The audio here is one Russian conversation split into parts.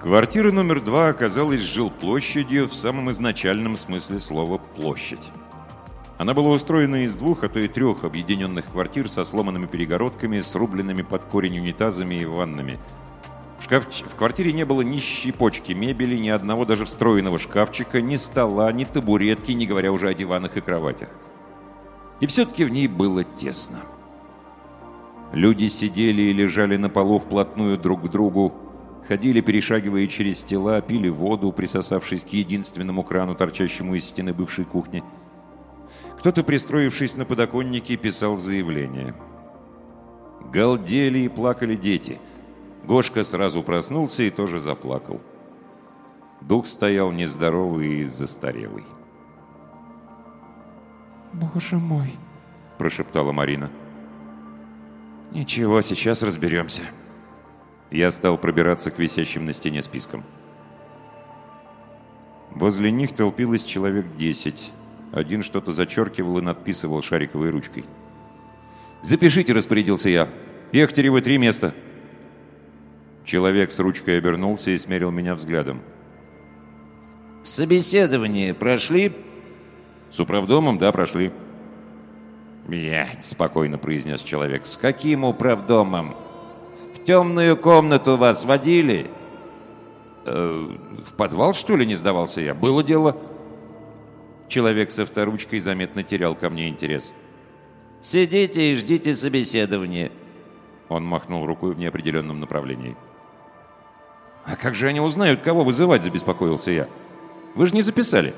Квартира номер 2 оказалась жилплощадью в самом изначальном смысле слова «площадь». Она была устроена из 2, а то и 3 объединенных квартир со сломанными перегородками, срубленными под корень унитазами и ваннами. В квартире не было ни щепочки мебели, ни одного даже встроенного шкафчика, ни стола, ни табуретки, не говоря уже о диванах и кроватях. И все-таки в ней было тесно. Люди сидели и лежали на полу вплотную друг к другу, ходили, перешагивая через тела, пили воду, присосавшись к единственному крану, торчащему из стены бывшей кухни. Кто-то, пристроившись на подоконнике, писал заявление. Галдели и плакали дети. Гошка сразу проснулся и тоже заплакал. Дух стоял нездоровый и застарелый. «Боже мой!» – прошептала Марина. «Ничего, сейчас разберемся». Я стал пробираться к висящим на стене спискам. Возле них толпилось человек 10. Один что-то зачеркивал и надписывал шариковой ручкой. «Запишите», — распорядился я. «Пехтеревы 3 места». Человек с ручкой обернулся и смерил меня взглядом. «Собеседование прошли?» «С управдомом, да, прошли». «Блядь», — спокойно произнес человек. «С каким управдомом? В темную комнату вас водили?» «В подвал, что ли?» — не сдавался я. «Было дело». Человек со авторучкой заметно терял ко мне интерес. «Сидите и ждите собеседования». Он махнул рукой в неопределенном направлении. «А как же они узнают, кого вызывать?» — забеспокоился я. «Вы же не записали».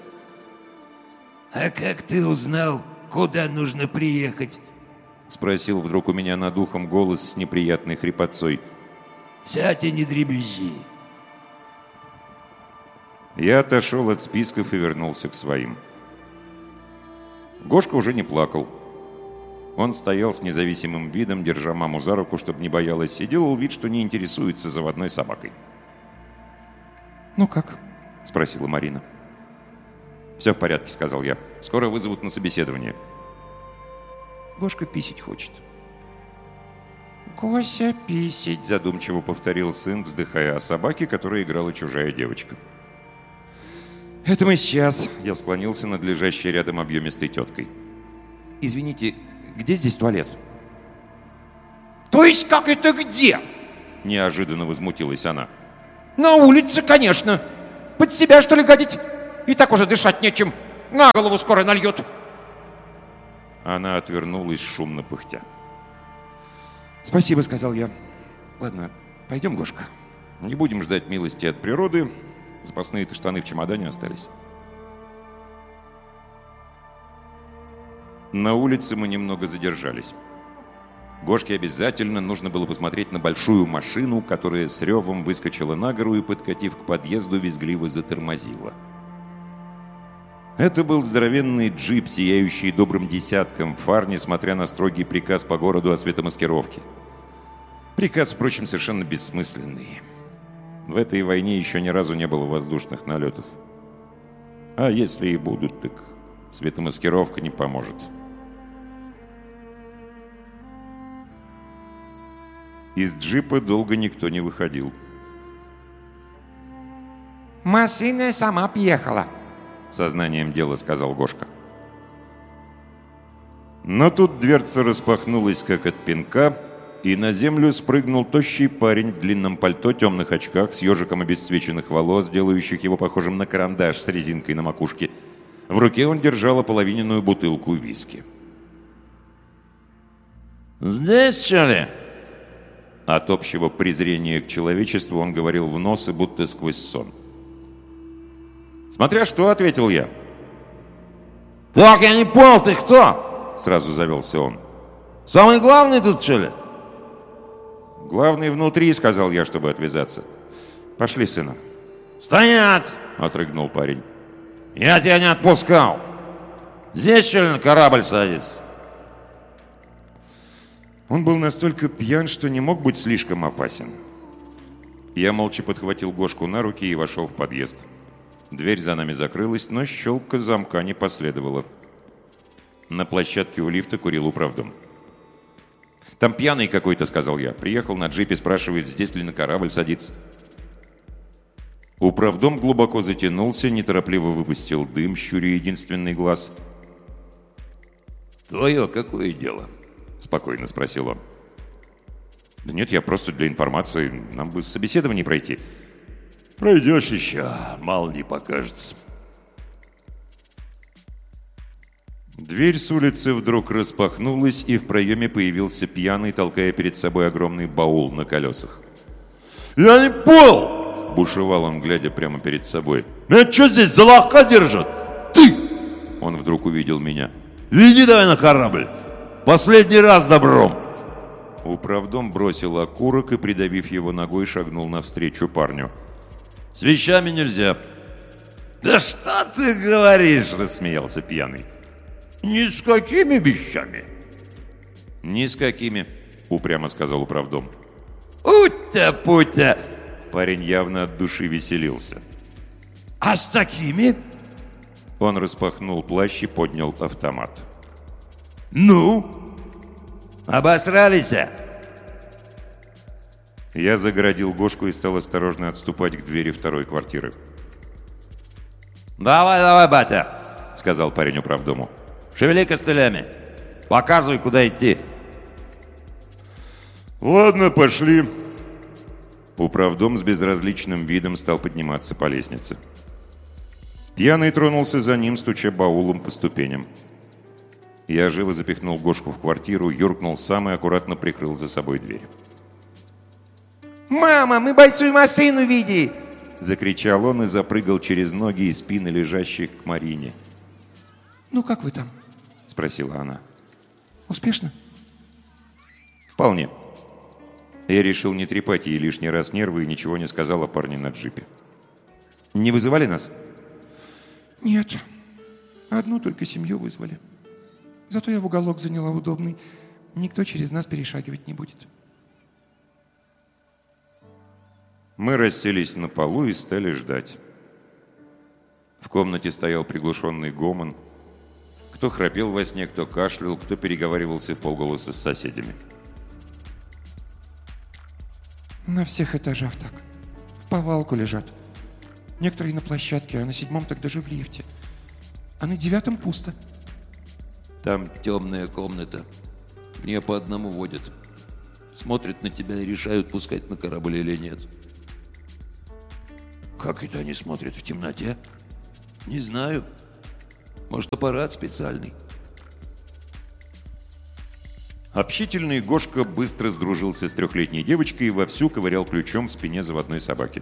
«А как ты узнал, куда нужно приехать?» — спросил вдруг у меня над ухом голос с неприятной хрипотцой. «Сядь и не дребезжи». Я отошел от списков и вернулся к своим. Гошка уже не плакал. Он стоял с независимым видом, держа маму за руку, чтобы не боялась, и делал вид, что не интересуется заводной собакой. «Ну как?» — спросила Марина. «Все в порядке», — сказал я. «Скоро вызовут на собеседование». «Гошка писить хочет». «Гося писить», — задумчиво повторил сын, вздыхая о собаке, которой играла чужая девочка. «Это мы сейчас», — я склонился над лежащей рядом объемистой теткой. «Извините, где здесь туалет?» «То есть как это где?» — неожиданно возмутилась она. «На улице, конечно. Под себя, что ли, гадить? И так уже дышать нечем. На голову скоро нальет». Она отвернулась, шумно пыхтя. «Спасибо», — сказал я. «Ладно, пойдем, Гошка. Не будем ждать милости от природы. Запасные-то штаны в чемодане остались». На улице мы немного задержались. Гошке обязательно нужно было посмотреть на большую машину, которая с ревом выскочила на гору и, подкатив к подъезду, визгливо затормозила. Это был здоровенный джип, сияющий добрым десятком фар, несмотря на строгий приказ по городу о светомаскировке. Приказ, впрочем, совершенно бессмысленный. В этой войне еще ни разу не было воздушных налетов. А если и будут, так светомаскировка не поможет. Из джипа долго никто не выходил. «Машина сама приехала», — сознанием дела сказал Гошка. Но тут дверца распахнулась, как от пинка, и на землю спрыгнул тощий парень в длинном пальто, темных очках, с ежиком обесцвеченных волос, делающих его похожим на карандаш с резинкой на макушке. В руке он держал ополовиненную бутылку виски. «Здесь, что ли?» От общего презрения к человечеству он говорил в нос и будто сквозь сон. «Смотря что», — ответил я. «Так, я не понял, ты кто?» — сразу завелся он. «Самый главный тут, что ли?» «Главный внутри», — сказал я, чтобы отвязаться. «Пошли, сына». «Стоять!» — отрыгнул парень. «Я тебя не отпускал. Здесь, что ли, на корабль садится?» Он был настолько пьян, что не мог быть слишком опасен. Я молча подхватил Гошку на руки и вошел в подъезд. Дверь за нами закрылась, но щелка замка не последовала. На площадке у лифта курил управдом. «Там пьяный какой-то», — сказал я. «Приехал на джипе, спрашивает, здесь ли на корабль садиться». Управдом глубоко затянулся, неторопливо выпустил дым, щуря единственный глаз. «Твое какое дело?» — спокойно спросил он. «Да нет, я просто для информации. Нам бы собеседование пройти». «Пройдешь еще, мало не покажется». Дверь с улицы вдруг распахнулась, и в проеме появился пьяный, толкая перед собой огромный баул на колесах. «Я не понял!» — бушевал он, глядя прямо перед собой. «Меня что здесь, за лоха держат? Ты!» Он вдруг увидел меня. «Веди давай на корабль! Последний раз добром!» Управдом бросил окурок и, придавив его ногой, шагнул навстречу парню. «С вещами нельзя!» «Да что ты говоришь?» — рассмеялся пьяный. «Ни с какими вещами?» «Ни с какими», — упрямо сказал управдом. «Утя-путя!» Парень явно от души веселился. «А с такими?» Он распахнул плащ и поднял автомат. «Ну? Обосрались?» Я загородил Гошку и стал осторожно отступать к двери второй квартиры. «Давай, батя!» — сказал парень управдому. «Шевели костылями! Показывай, куда идти!» «Ладно, пошли». Управдом с безразличным видом стал подниматься по лестнице. Пьяный тронулся за ним, стуча баулом по ступеням. Я живо запихнул Гошку в квартиру, юркнул сам и аккуратно прикрыл за собой дверь. «Мама, мы большую машину видели!» — закричал он и запрыгал через ноги и спины лежащих к Марине. «Ну, как вы там?» — спросила она. «Успешно?» «Вполне». Я решил не трепать ей лишний раз нервы и ничего не сказал о парне на джипе. «Не вызывали нас?» «Нет. Одну только семью вызвали. Зато я в уголок заняла удобный. Никто через нас перешагивать не будет». Мы расселись на полу и стали ждать. В комнате стоял приглушенный гомон. Кто храпел во сне, кто кашлял, кто переговаривался вполголоса с соседями. На всех этажах так. В повалку лежат. Некоторые на площадке, а на 7-м так даже в лифте. А на 9-м пусто. Там темная комната. В нее по одному водят. Смотрят на тебя и решают, пускать на корабль или нет. Как это они смотрят в темноте? Не знаю. Может, аппарат специальный. Общительный Гошка быстро сдружился с 3-летней девочкой и вовсю ковырял ключом в спине заводной собаки.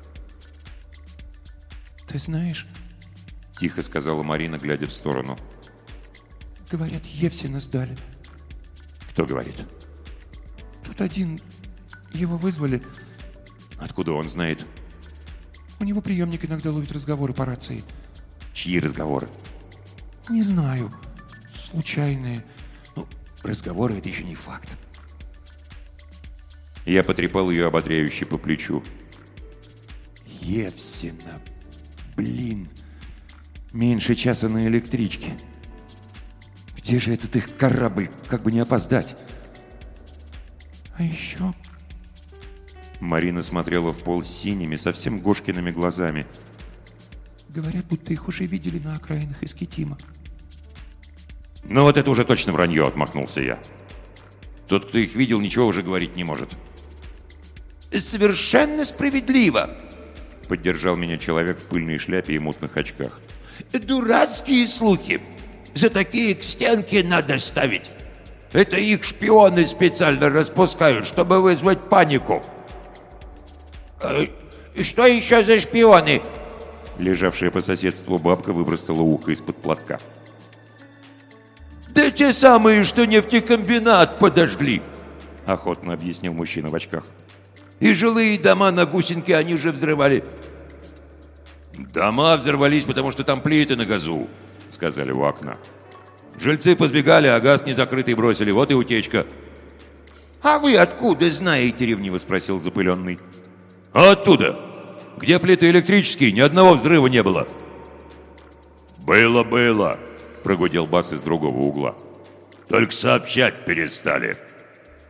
«Ты знаешь, — тихо сказала Марина, глядя в сторону. — говорят, Евсина сдали. Кто говорит? Тут один, его вызвали. Откуда он знает? У него приемник иногда ловит разговоры по рации. Чьи разговоры? Не знаю. Случайные. Ну, разговоры — это еще не факт. Я потрепал ее ободряюще по плечу. Евсина. Блин. Меньше часа на электричке. Где же этот их корабль, как бы не опоздать? А еще... Марина смотрела в пол синими, совсем Гошкиными глазами. Говорят, будто их уже видели на окраинах Искитима. «Ну вот это уже точно вранье», — отмахнулся я. «Тот, кто их видел, ничего уже говорить не может». «Совершенно справедливо», — поддержал меня человек в пыльной шляпе и мутных очках. «Дурацкие слухи. За такие к стенке надо ставить. Это их шпионы специально распускают, чтобы вызвать панику». «Что еще за шпионы?» Лежавшая по соседству бабка выбросила ухо из-под платка. «Да те самые, что нефтекомбинат подожгли», — охотно объяснил мужчина в очках. «И жилые дома на Гусенке они же взрывали». «Дома взорвались, потому что там плиты на газу», — сказали у окна. «Жильцы позбегали, а газ незакрытый бросили, вот и утечка». «А вы откуда знаете?» — ревниво спросил запыленный. «А оттуда, где плиты электрические, ни одного взрыва не было». «Было», — прогудел бас из другого угла. «Только сообщать перестали».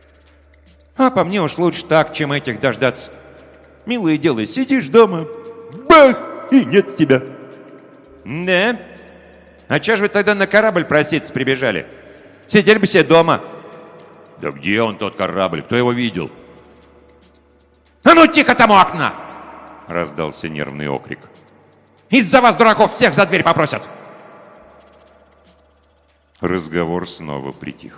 А по мне уж лучше так, чем этих дождаться. Милое дело, сидишь дома, Бах! И нет тебя. Да? А чё ж вы тогда на корабль проситься прибежали? Сидели бы себе дома. Да где он, тот корабль? Кто его видел? А ну тихо там у окна! Раздался нервный окрик. Из-за вас, дураков, всех за дверь попросят. Разговор снова притих.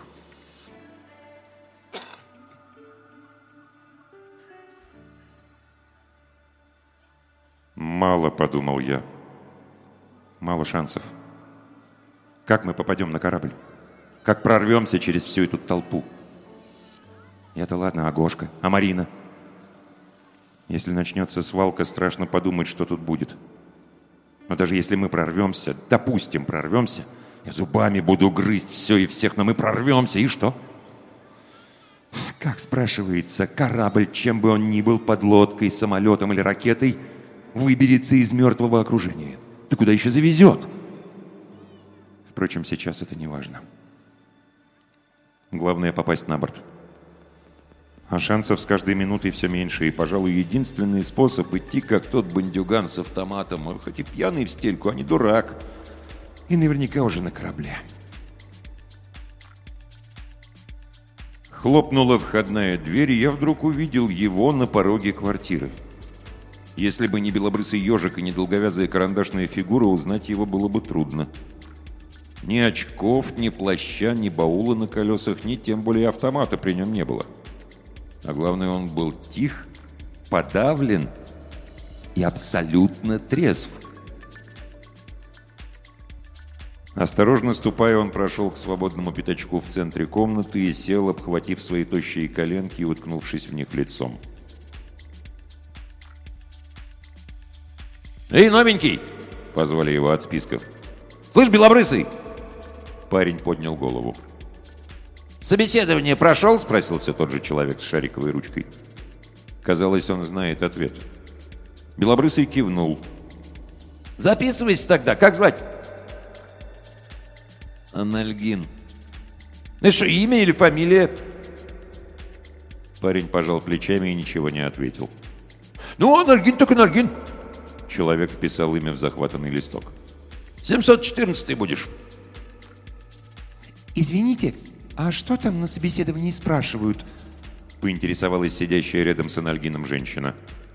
Мало, подумал я. Мало шансов. Как мы попадем на корабль? Как прорвемся через всю эту толпу? Я-то ладно, а Гошка? А Марина? Если начнется свалка, страшно подумать, что тут будет. Но даже если мы прорвемся, допустим, прорвемся, я зубами буду грызть все и всех, но мы прорвемся, и что? Как, спрашивается, корабль, чем бы он ни был, подлодкой, самолетом или ракетой, выберется из мертвого окружения? Да куда еще завезет? Впрочем, сейчас это не важно. Главное — попасть на борт. А шансов с каждой минутой все меньше, и, пожалуй, единственный способ — идти, как тот бандюган с автоматом. Он хоть и пьяный в стельку, а не дурак. И наверняка уже на корабле. Хлопнула входная дверь, и я вдруг увидел его на пороге квартиры. Если бы не белобрысый ежик и не долговязая карандашная фигура, узнать его было бы трудно. Ни очков, ни плаща, ни баула на колесах, ни тем более автомата при нем не было. А главное, он был тих, подавлен и абсолютно трезв. Осторожно ступая, он прошел к свободному пятачку в центре комнаты и сел, обхватив свои тощие коленки и уткнувшись в них лицом. «Эй, новенький!» — позвали его от списков. «Слышь, белобрысый!» Парень поднял голову. «Собеседование прошел?» — спросил Все тот же человек с шариковой ручкой. Казалось, он знает ответ. Белобрысый кивнул. «Записывайся тогда. Как звать?» «Анальгин». «Ну что, имя или фамилия?» Парень пожал плечами и ничего не ответил. «Ну, Анальгин так Анальгин». Человек вписал имя в захватанный листок. 714-й будешь. «Извините, а что там на собеседовании спрашивают?» — поинтересовалась сидящая рядом с Анальгином женщина.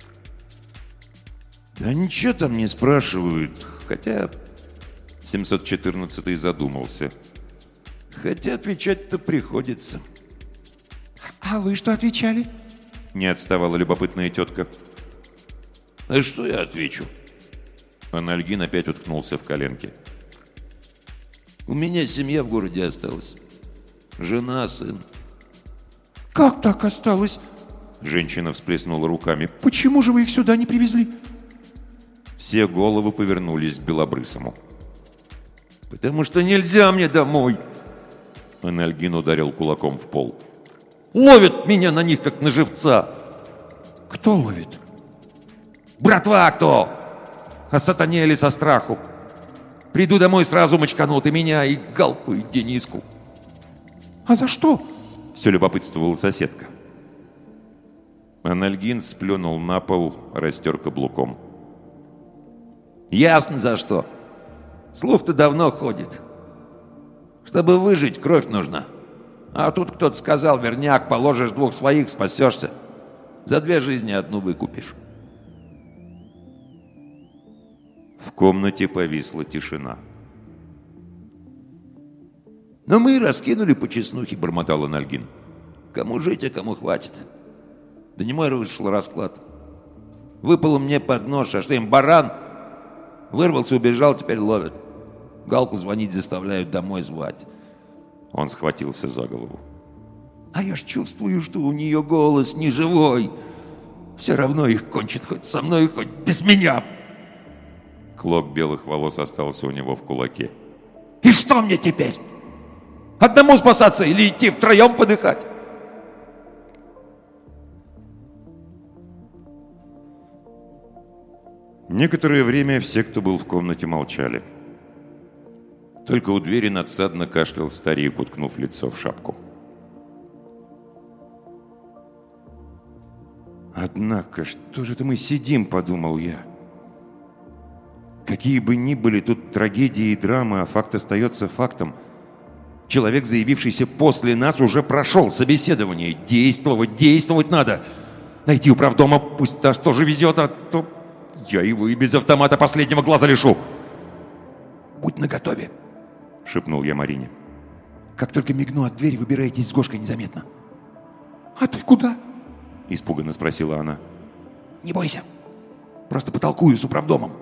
«Да ничего там не спрашивают, хотя...» 714-й задумался. «Хотя отвечать-то приходится». «А вы что отвечали?» — не отставала любопытная тетка. «А что я отвечу?» Анальгин опять уткнулся в коленки. «У меня семья в городе осталась. Жена, сын». «Как так осталось?» Женщина всплеснула руками. «Почему же вы их сюда не привезли?» Все головы повернулись к Белобрысому. «Потому что нельзя мне домой!» Анальгин ударил кулаком в пол. «Ловят меня на них, как на живца!» «Кто ловит?» «Братва кто? Осатанели со страху. Приду домой, сразу мочканут и меня, и Галку, и Дениску». «А за что?» — все любопытствовала соседка. Анальгин сплюнул на пол, растер каблуком. «Ясно за что. Слух-то давно ходит. Чтобы выжить, кровь нужна. А тут кто-то сказал, верняк, положишь 2 своих, спасешься. За 2 жизни одну выкупишь». В комнате повисла тишина. «Но мы раскинули по чеснухе», — бормотал Анальгин. «Кому жить, а кому хватит. Да не мой вышел расклад. Выпало мне под нож, а что им баран? Вырвался, убежал, теперь ловят. Галку звонить заставляют, домой звать». Он схватился за голову. «А я ж чувствую, что у нее голос не живой. Все равно их кончит хоть со мной, хоть без меня». Клок белых волос остался у него в кулаке. «И что мне теперь? Одному спасаться или идти втроем подыхать?» Некоторое время все, кто был в комнате, молчали. Только у двери надсадно кашлял старик, уткнув лицо в шапку. «Однако, что же это мы сидим?» — подумал я. Какие бы ни были тут трагедии и драмы, а факт остается фактом. Человек, заявившийся после нас, уже прошел собеседование. Действовать надо. Найти управдома, пусть та что же везет, а то я его и без автомата последнего глаза лишу. «Будь наготове», — шепнул я Марине. «Как только мигну от двери, выбирайтесь с Гошкой незаметно». «А ты куда?» — испуганно спросила она. «Не бойся. Просто потолкую с управдомом».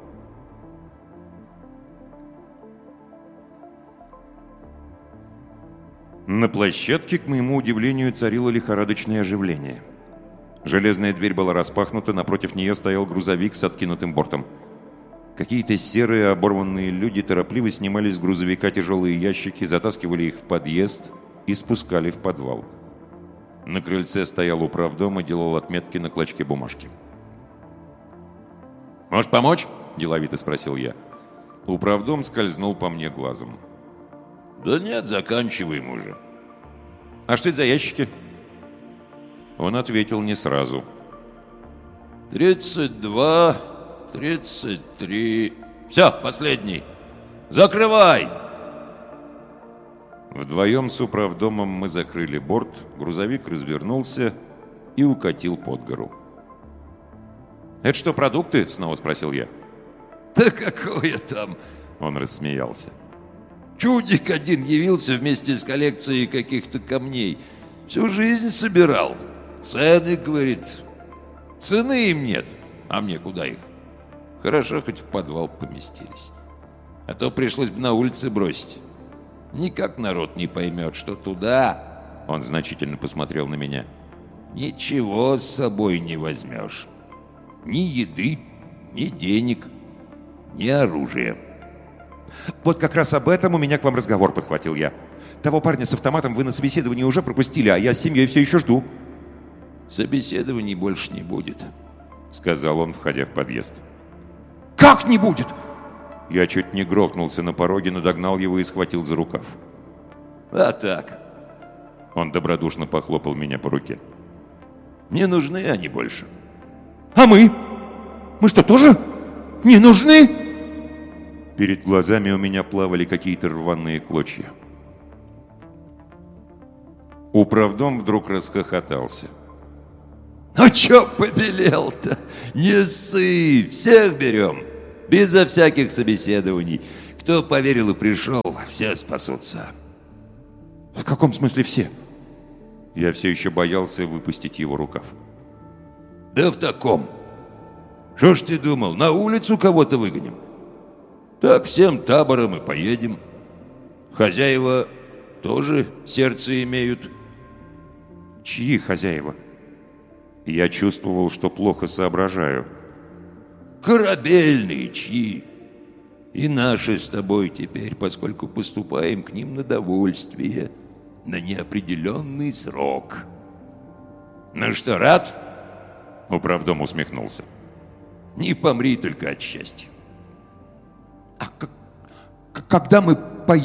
На площадке, к моему удивлению, царило лихорадочное оживление. Железная дверь была распахнута, напротив нее стоял грузовик с откинутым бортом. Какие-то серые оборванные люди торопливо снимали с грузовика тяжелые ящики, затаскивали их в подъезд и спускали в подвал. На крыльце стоял управдом и делал отметки на клочке бумажки. «Может, помочь?» – деловито спросил я. Управдом скользнул по мне глазом. Да нет, заканчиваем уже. «А что это за ящики?» Он ответил не сразу. 32, 33... Все, последний. Закрывай! Вдвоем с управдомом мы закрыли борт, грузовик развернулся и укатил под гору. «Это что, продукты?» – снова спросил я. Да какое там? Он рассмеялся. Чудик один явился вместе с коллекцией каких-то камней. Всю жизнь собирал. Цены, говорит. Цены им нет. А мне куда их? Хорошо, хоть в подвал поместились. А то пришлось бы на улице бросить. Никак народ не поймет, что туда... Он значительно посмотрел на меня. Ничего с собой не возьмешь. Ни еды, ни денег, ни оружия. «Вот как раз об этом у меня к вам разговор», — подхватил я. «Того парня с автоматом вы на собеседовании уже пропустили, а я с семьей все еще жду». «Собеседований больше не будет», — сказал он, входя в подъезд. «Как не будет?» Я чуть не грохнулся на пороге, но догнал его и схватил за рукав. «А так». Он добродушно похлопал меня по руке. «Не нужны они больше». «А мы? Мы что, тоже не нужны?» Перед глазами у меня плавали какие-то рваные клочья. Управдом вдруг расхохотался. «А чё побелел-то? Не ссы, всех берем, безо всяких собеседований. Кто поверил и пришел, все спасутся». «В каком смысле все?» Я все еще боялся выпустить его рукав. «Да в таком. Что ж ты думал, на улицу кого-то выгоним? Так всем табором и поедем. Хозяева тоже сердце имеют». «Чьи хозяева?» Я чувствовал, что плохо соображаю. «Корабельные чьи. И наши с тобой теперь, поскольку поступаем к ним на довольствие, на неопределенный срок. Ну что, рад?» Управдом усмехнулся. «Не помри только от счастья». «А когда мы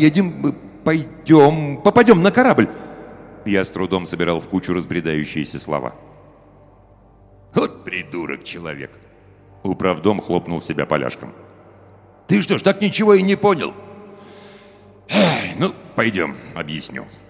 попадем на корабль?» Я с трудом собирал в кучу разбредающиеся слова. «Вот придурок человек». Управдом хлопнул себя поляшком. «Ты что ж, так ничего и не понял?» Ну, пойдем, объясню.